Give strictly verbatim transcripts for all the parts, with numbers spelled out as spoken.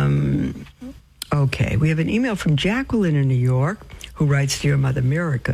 Um, okay, we have an email from Jacqueline in New York who writes, Dear Mother Miracle.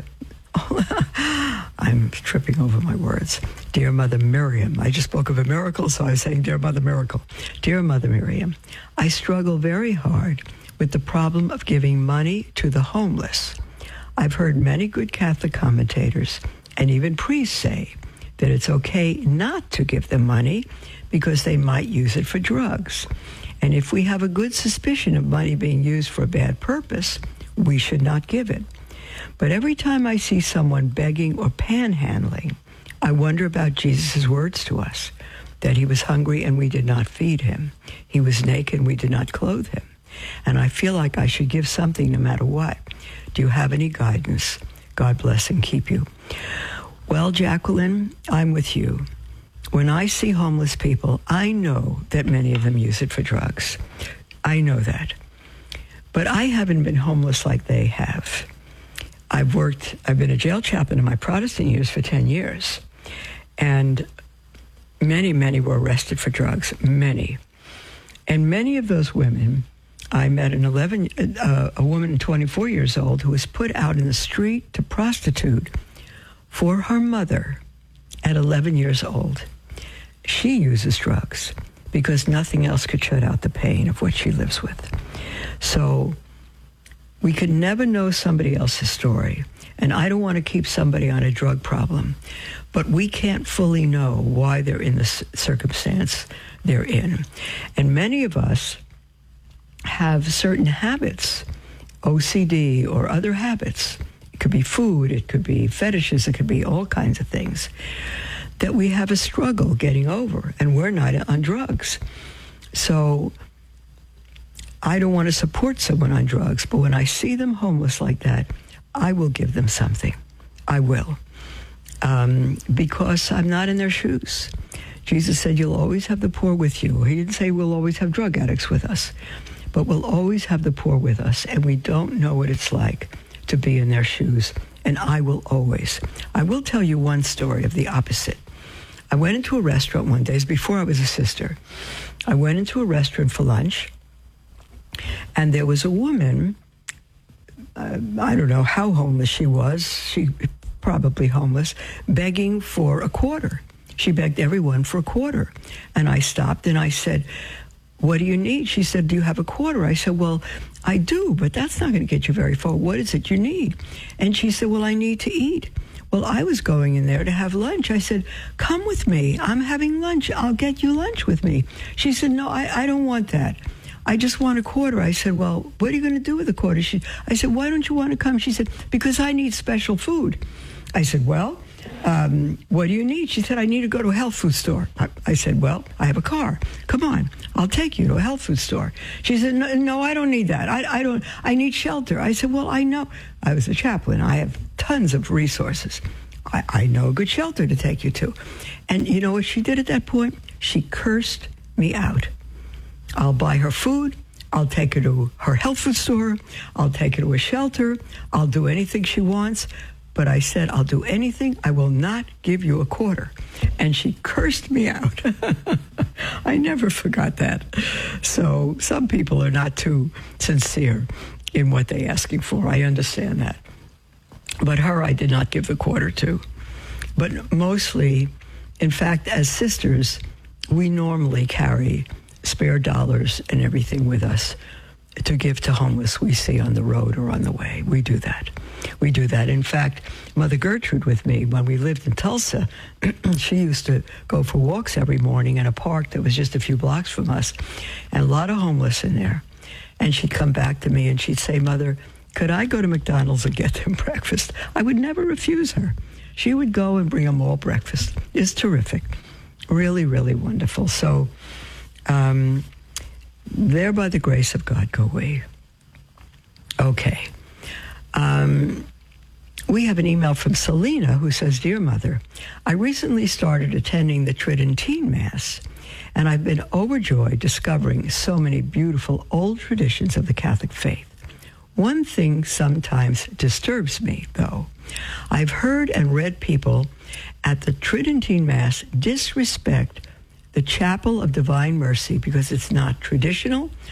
I'm tripping over my words. Dear Mother Miriam. I just spoke of a miracle, so I was saying Dear Mother Miracle. Dear Mother Miriam, I struggle very hard with the problem of giving money to the homeless. I've heard many good Catholic commentators and even priests say that it's okay not to give them money because they might use it for drugs. And if we have a good suspicion of money being used for a bad purpose, we should not give it. But every time I see someone begging or panhandling, I wonder about Jesus' words to us, that he was hungry and we did not feed him. He was naked and we did not clothe him. And I feel like I should give something no matter what. Do you have any guidance? God bless and keep you. Well, Jacqueline, I'm with you. When I see homeless people, I know that many of them use it for drugs. I know that. But I haven't been homeless like they have. I've worked, I've been a jail chaplain in my Protestant years for ten years. And many, many were arrested for drugs, many. And many of those women, I met an eleven, uh, a woman twenty-four years old who was put out in the street to prostitute for her mother at eleven years old. She uses drugs because nothing else could shut out the pain of what she lives with. So we could never know somebody else's story. And I don't want to keep somebody on a drug problem, but we can't fully know why they're in the circumstance they're in. And many of us have certain habits, O C D or other habits. It could be food, it could be fetishes, it could be all kinds of things that we have a struggle getting over, and we're not on drugs. So I don't want to support someone on drugs, but when I see them homeless like that, I will give them something. I will. Um, because I'm not in their shoes. Jesus said, you'll always have the poor with you. He didn't say we'll always have drug addicts with us, but we'll always have the poor with us, and we don't know what it's like to be in their shoes, and I will always. I will tell you one story of the opposite. I went into a restaurant one day, before I was a sister. I went into a restaurant for lunch, and there was a woman, uh, I don't know how homeless she was, she probably homeless, begging for a quarter. She begged everyone for a quarter. And I stopped and I said, what do you need? She said, do you have a quarter? I said, well, I do, but that's not going to get you very far. What is it you need? And she said, well, I need to eat. Well, I was going in there to have lunch. I said, come with me. I'm having lunch. I'll get you lunch with me. She said, no, I, I don't want that. I just want a quarter. I said, well, what are you going to do with a quarter? She, I said, why don't you want to come? She said, because I need special food. I said, well, um, what do you need? She said, I need to go to a health food store. I, I said, well, I have a car. Come on, I'll take you to a health food store. She said, no, no I don't need that. I, I don't, I need shelter. I said, well, I know. I was a chaplain. I have tons of resources. I, I know a good shelter to take you to. And you know what she did at that point? She cursed me out. I'll buy her food. I'll take her to her health food store. I'll take her to a shelter. I'll do anything she wants. But I said, I'll do anything. I will not give you a quarter. And she cursed me out. I never forgot that. So some people are not too sincere in what they're asking for. I understand that. But her, I did not give the quarter to. But mostly, in fact, as sisters, we normally carry spare dollars and everything with us to give to homeless we see on the road or on the way. We do that. We do that. In fact, Mother Gertrude with me, when we lived in Tulsa, she used to go for walks every morning in a park that was just a few blocks from us, and a lot of homeless in there. And she'd come back to me and she'd say, Mother, could I go to McDonald's and get them breakfast? I would never refuse her. She would go and bring them all breakfast. It's terrific. Really, really wonderful. So, um, there by the grace of God go we. Okay. Um, we have an email from Selena who says, Dear Mother, I recently started attending the Tridentine Mass, and I've been overjoyed discovering so many beautiful old traditions of the Catholic faith. One thing sometimes disturbs me, though. I've heard and read people at the Tridentine Mass disrespect the Chapel of Divine Mercy because it's not traditional